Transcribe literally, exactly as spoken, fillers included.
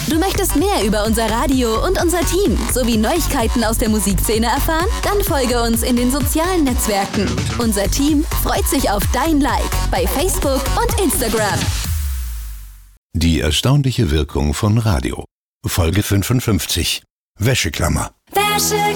Du möchtest mehr über unser Radio und unser Team sowie Neuigkeiten aus der Musikszene erfahren? Dann folge uns in den sozialen Netzwerken. Unser Team freut sich auf dein Like bei Facebook und Instagram. Die erstaunliche Wirkung von Radio. Folge fünfundfünfzig. Wäscheklammer. Wäscheklammer.